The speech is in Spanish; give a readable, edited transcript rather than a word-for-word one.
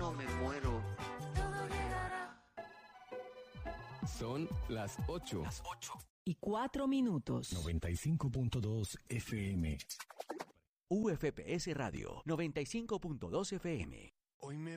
eso me muero. Son las 8. Y 4 minutos. 95.2 FM. UFPS Radio 95.2 FM. Hoy me